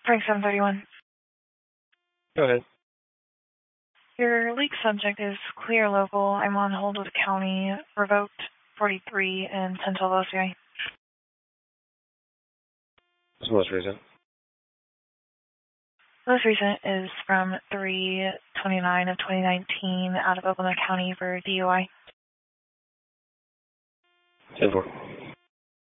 Frank 731. Go ahead. Your leak subject is clear local. I'm on hold with the county. Revoked 43 and 1012 OCI. What's most recent? Most recent is from 3/29 of 2019 out of Oklahoma County for DUI. 10-4.